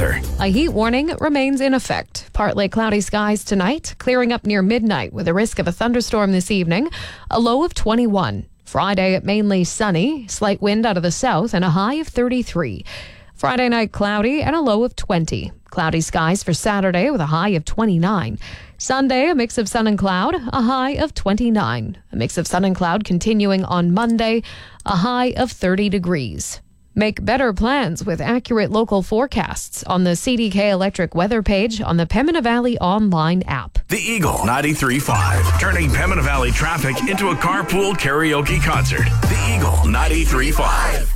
weather. A heat warning remains in effect. Partly cloudy skies tonight, clearing up near midnight with a risk of a thunderstorm this evening. A low of 21. Friday, mainly sunny, slight wind out of the south, and a high of 33. Friday night, cloudy and a low of 20. Cloudy skies for Saturday with a high of 29. Sunday, a mix of sun and cloud, a high of 29. A mix of sun and cloud continuing on Monday, a high of 30 degrees. Make better plans with accurate local forecasts on the CDK Electric weather page on the Pembina Valley online app. The Eagle 93.5, turning Pembina Valley traffic into a carpool karaoke concert. The Eagle 93.5.